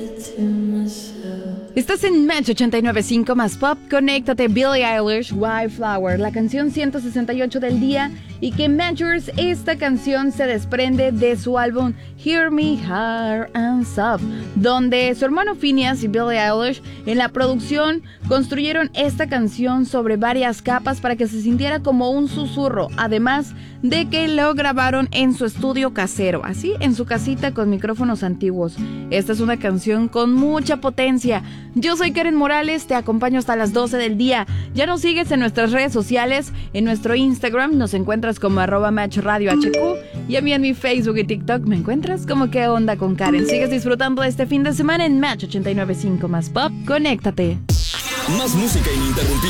Estás en Match 89.5 más Pop. Conéctate. Billie Eilish, Wildflower, la canción 168 del día. Y que Measures, esta canción se desprende de su álbum Hear Me Hard and Soft, donde su hermano Phineas y Billie Eilish en la producción construyeron esta canción sobre varias capas para que se sintiera como un susurro, además de que lo grabaron en su estudio casero, así en su casita con micrófonos antiguos. Esta es una canción con mucha potencia. Yo soy Karen Morales, te acompaño hasta las 12 del día. Ya nos sigues en nuestras redes sociales, en nuestro Instagram nos encuentras como @MatchRadioHQ y a mí en mi Facebook y TikTok me encuentras como ¿Qué onda con Karen? Sigues disfrutando de este fin de semana en Match 89.5 más Pop. Conéctate. Más música ininterrumpida.